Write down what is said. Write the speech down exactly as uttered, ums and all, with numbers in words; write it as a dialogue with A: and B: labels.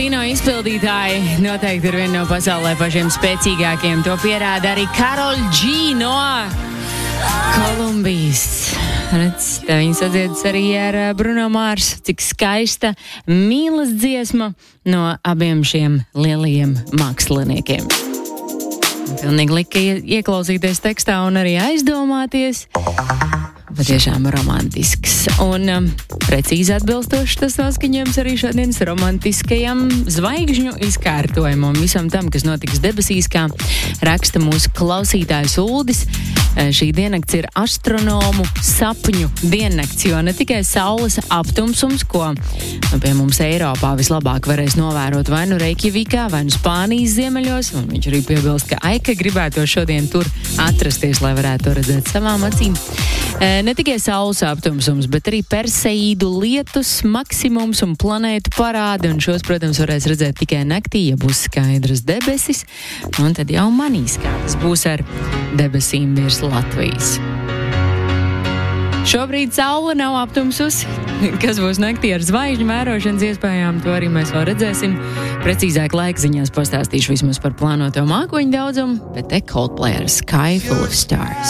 A: Kino izpildītāji noteikti ir viena no pasaulē pašiem spēcīgākiem. To pierāda arī Karol G no Kolumbijas. Redz, tā viņa sadziedus arī ar Bruno Mars. Cik skaista mīlas dziesma no abiem šiem lielajiem māksliniekiem. Pilnīgi lika ieklausīties tekstā un arī aizdomāties. Patiešām romantisks. Un um, precīzi atbilstoši tas noskaņojums arī šodienas romantiskajam zvaigžņu izkārtojumam. Visam tam, kas notiks debesīs, kā raksta mūsu klausītājs Uldis. Šī diennakts ir astronomu sapņu diennakts, jo ne tikai saules aptumsums, ko nu, pie mums Eiropā vislabāk varēs novērot vai nu Reikjavikā, vai nu Spānijas ziemeļos, un viņš arī piebilst, ka Aika gribētu šodien tur atrasties, lai varētu to redzēt savām acīm. Ne tikai saules aptumsums, bet arī Perseīdu lietus maksimums un planētu parādi, un šos, protams, varēs redzēt tikai naktī, ja būs skaidras debesis, un tad jau manīs, kā tas būs ar debesīm virs Latvijas. Šobrīd saule nav aptumsus, kas būs naktī ar zvaigžņu vērošanas iespējām, to arī mēs vēl redzēsim. Precīzāk laikziņās pastāstīšu vismaz par plānoto mākoņu daudzumu, bet te Coldplay ar Sky Full of Stars.